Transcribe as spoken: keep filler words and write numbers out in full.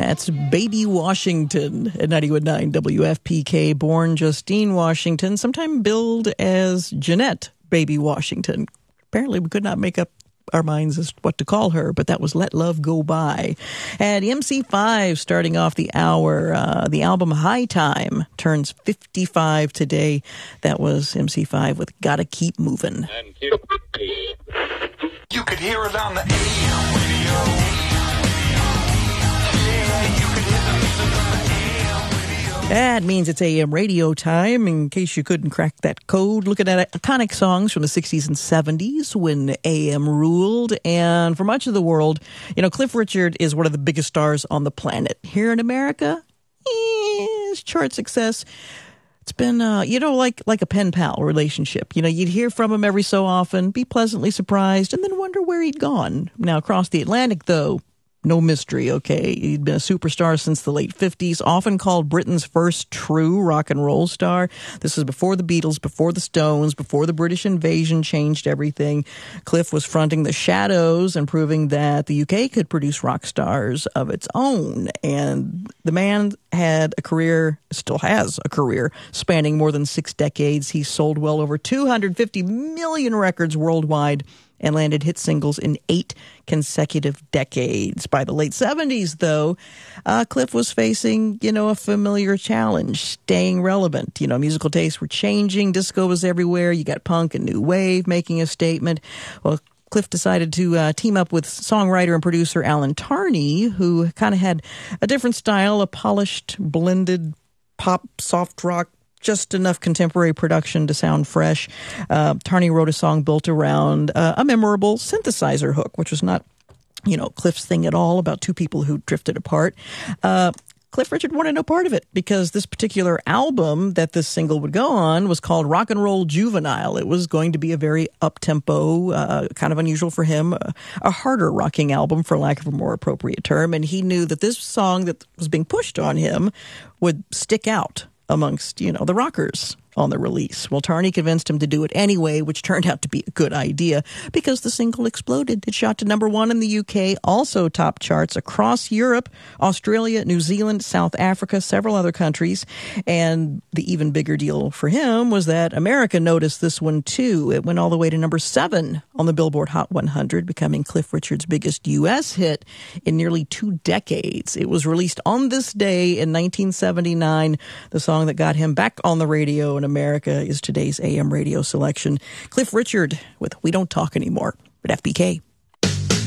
That's Baby Washington at ninety-one point nine W F P K. Born Justine Washington, sometime billed as Jeanette Baby Washington. Apparently we could not make up our minds as what to call her, but that was Let Love Go By. And M C five starting off the hour. Uh, the album High Time turns fifty-five today. That was M C five with Gotta Keep Movin'. You could hear it on the A M radio. That means it's A M radio time. In case you couldn't crack that code, looking at iconic songs from the sixties and seventies when A M ruled. And for much of the world, you know, Cliff Richard is one of the biggest stars on the planet. Here in America, eh, his chart success, it's been, uh, you know, like like a pen pal relationship. You know, you'd hear from him every so often, be pleasantly surprised, and then wonder where he'd gone. Now, across the Atlantic, though, no mystery, okay? He'd been a superstar since the late fifties, often called Britain's first true rock and roll star. This is before the Beatles, before the Stones, before the British invasion changed everything. Cliff was fronting the Shadows and proving that the U K could produce rock stars of its own. And the man had a career, still has a career, spanning more than six decades. He sold well over two hundred fifty million records worldwide and landed hit singles in eight consecutive decades. By the late seventies, though, uh, Cliff was facing, you know, a familiar challenge, staying relevant. You know, musical tastes were changing. Disco was everywhere. You got punk and new wave making a statement. Well, Cliff decided to uh, team up with songwriter and producer Alan Tarney, who kind of had a different style, a polished, blended pop, soft rock, just enough contemporary production to sound fresh. Uh, Tarney wrote a song built around uh, a memorable synthesizer hook, which was not, you know, Cliff's thing at all, about two people who drifted apart. Uh, Cliff Richard wanted no part of it because this particular album that this single would go on was called Rock and Roll Juvenile. It was going to be a very up-tempo, uh, kind of unusual for him, a, a harder rocking album, for lack of a more appropriate term. And he knew that this song that was being pushed on him would stick out amongst, you know, the rockers on the release. Well, Tarney convinced him to do it anyway, which turned out to be a good idea because the single exploded. It shot to number one in the U K, also topped charts across Europe, Australia, New Zealand, South Africa, several other countries. And the even bigger deal for him was that America noticed this one too. It went all the way to number seven on the Billboard Hot one hundred, becoming Cliff Richard's biggest U S hit in nearly two decades. It was released on this day in nineteen seventy-nine. The song that got him back on the radio in America is today's A M radio selection. Cliff Richard with We Don't Talk Anymore at F B K.